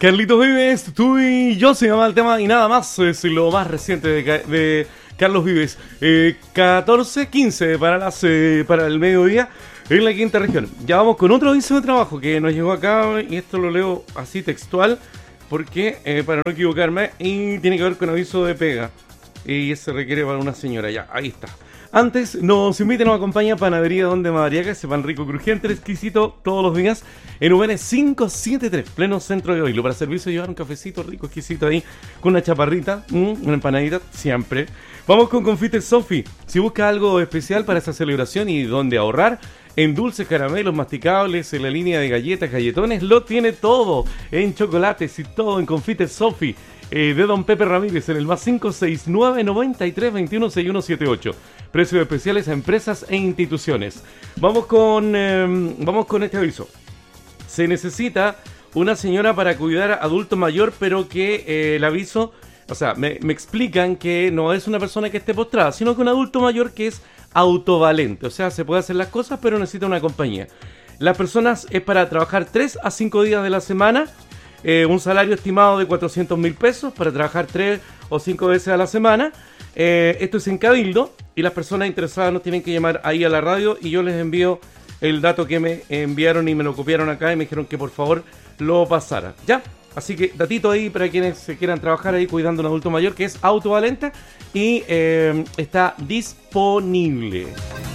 Carlitos Vives, tú y yo se llama el tema y nada más. Es lo más reciente de Carlos Vives. 14:15 para el mediodía en la quinta región. Ya vamos con otro aviso de trabajo que nos llegó acá y esto lo leo así textual porque para no equivocarme y tiene que ver con aviso de pega y se requiere para una señora. Ya, ahí está. Antes, nos invita y nos acompaña Panadería Donde Madariaga, ese pan rico, crujiente, exquisito, todos los días, en UN 573, pleno centro de Oilo. Para servicio, llevar un cafecito rico, exquisito ahí, con una chaparrita, una empanadita, siempre. Vamos con Confite Sofi. Si busca algo especial para esa celebración y donde ahorrar, en dulces, caramelos, masticables, en la línea de galletas, galletones, lo tiene todo. En chocolates y todo en Confite Sofi. De Don Pepe Ramírez en el más 569 93 21 6178. Precios especiales a empresas e instituciones. Vamos con este aviso. Se necesita una señora para cuidar a adulto mayor, pero que el aviso, o sea, me explican que no es una persona que esté postrada, sino que un adulto mayor que es autovalente. O sea, se puede hacer las cosas, pero necesita una compañía. Las personas es para trabajar 3 a 5 días de la semana. Un salario estimado de 400.000 pesos para trabajar 3 o 5 veces a la semana. Esto es en Cabildo y las personas interesadas nos tienen que llamar ahí a la radio y yo les envío el dato que me enviaron y me lo copiaron acá y me dijeron que por favor lo pasara. ¿Ya? Así que datito ahí para quienes se quieran trabajar ahí cuidando a un adulto mayor que es autovalente y está disponible.